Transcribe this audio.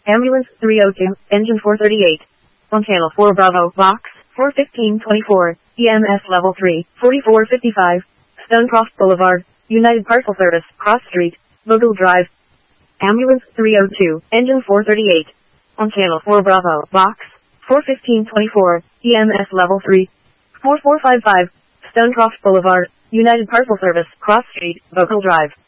Ambulance 302, engine 438. On channel 4 Bravo, box 41524, EMS level 3, 4455, Stonecroft Boulevard, United Parcel Service, Cross Street, Vogel Drive. Ambulance 302, engine 438. On channel 4 Bravo, box 41524, EMS level 3, 4455, Stonecroft Boulevard, United Parcel Service, Cross Street, Vogel Drive.